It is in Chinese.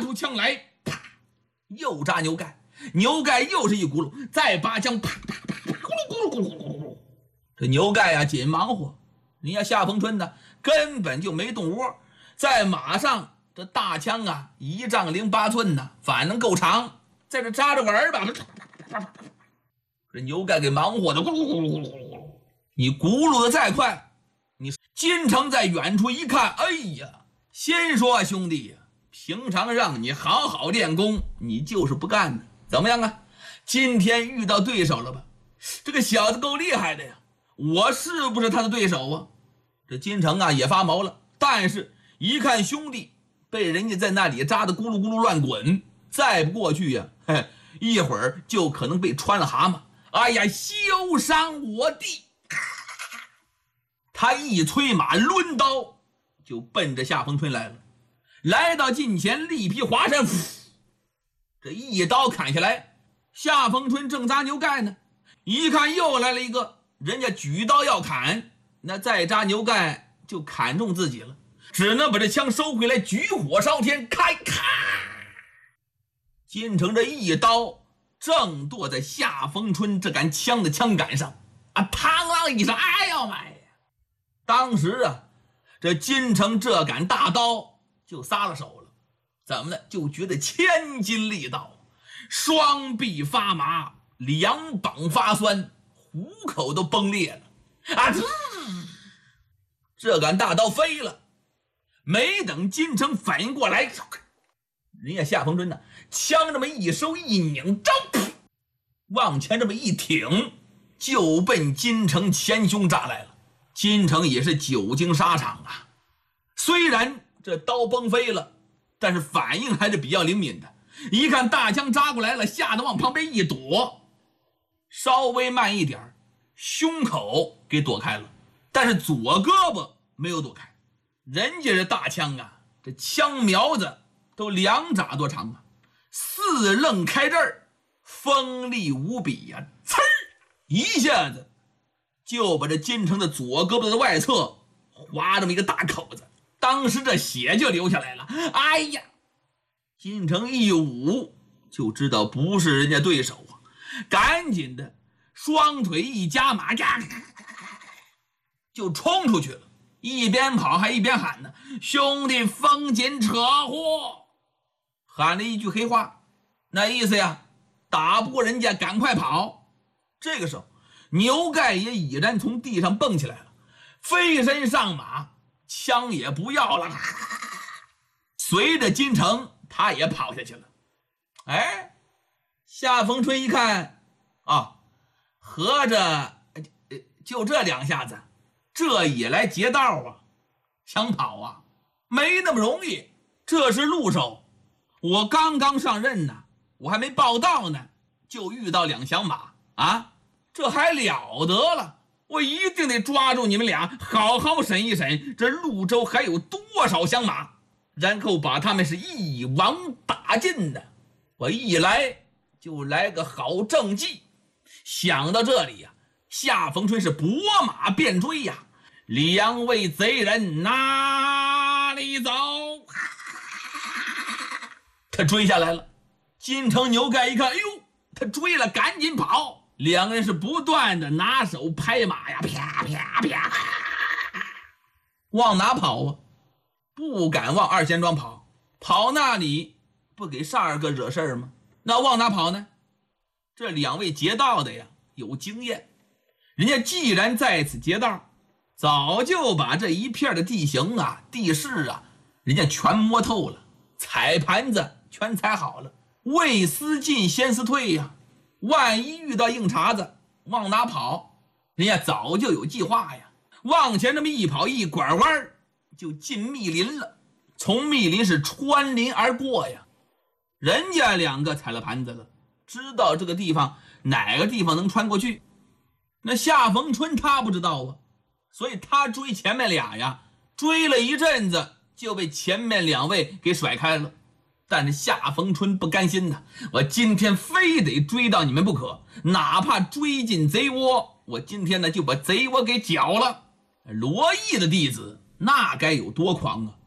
出枪来，啪，又扎牛盖，牛盖又是一轱辘，再拔枪，啪啪啪，咕噜咕噜咕噜咕噜咕噜。这牛盖啊，紧忙活，人家夏逢春呢，根本就没动窝，在马上这大枪啊，1丈08寸呢，反能够长，在这扎着玩吧。这牛盖给忙活的咕噜咕噜咕噜咕噜，你轱辘的再快，你金城在远处一看，哎呀，先说啊兄弟呀，平常让你好好练功，你就是不干呢。怎么样啊？今天遇到对手了吧？这个小子够厉害的呀，我是不是他的对手啊？这金城啊也发毛了，但是一看兄弟被人家在那里扎得咕噜咕噜乱滚，再不过去呀，一会儿就可能被穿了蛤蟆。哎呀，休伤我弟！他一催马，抡刀就奔着夏逢春来了。来到近前，力劈华山，这一刀砍下来，夏逢春正扎牛盖呢，一看又来了一个，人家举刀要砍，那再扎牛盖就砍中自己了，只能把这枪收回来，举火烧天，开咔！金城这一刀正剁在夏逢春这杆枪的枪杆上啊，嘡啷一声，哎呦妈呀！当时啊，这金城这杆大刀就撒了手了，怎么呢？就觉得千斤力道，双臂发麻，两膀发酸，虎口都崩裂了啊！这杆大刀飞了，没等金城反应过来，人家夏逢春呢，枪这么一收一拧，招，往前这么一挺，就奔金城前胸扎来了。金城也是久经沙场啊，虽然这刀崩飞了，但是反应还是比较灵敏的，一看大枪扎过来了，吓得往旁边一躲，稍微慢一点，胸口给躲开了，但是左胳膊没有躲开。人家这大枪啊，这枪苗子都2拃多长啊，4楞开刃，锋利无比呀，呲儿一下子就把这金城的左胳膊的外侧划这么一个大口子，当时这血就流下来了。哎呀，金城一捂就知道不是人家对手啊，赶紧的双腿一夹马，就冲出去了，一边跑还一边喊呢：“兄弟，风紧扯货！”喊了一句黑话，那意思呀，打不过人家赶快跑。这个时候牛盖也已然从地上蹦起来了，飞身上马，枪也不要了，随着金城他也跑下去了。哎，夏逢春一看啊，合着就这2下子，这也来劫道啊，想跑啊，没那么容易，这是路手，我刚刚上任呢，我还没报到呢，就遇到2响马啊，这还了得了，我一定得抓住你们俩，好好审一审这潞州还有多少响马，然后把他们是一网打尽的。我一来就来个好政绩。想到这里呀，夏逢春是拨马便追呀，2位贼人哪里走？他追下来了，金城牛盖一看，哎呦，他追了，赶紧跑。2个人是不断的拿手拍马呀，啪啪啪，往哪跑啊？不敢往2贤庄跑，跑那里不给12个惹事儿吗？那往哪跑呢？这2位劫道的呀有经验，人家既然在此劫道，早就把这一片的地形啊地势啊人家全摸透了，踩盘子全踩好了，未思进先思退呀，万一遇到硬茬子往哪跑，人家早就有计划呀，往前这么一跑，一拐弯就进密林了，从密林是穿林而过呀。人家2个踩了盘子了，知道这个地方哪个地方能穿过去，那夏逢春他不知道啊，所以他追前面俩呀，追了一阵子就被前面2位给甩开了。但是夏逢春不甘心呐，我今天非得追到你们不可，哪怕追进贼窝，我今天呢就把贼窝给搅了。罗毅的弟子那该有多狂啊，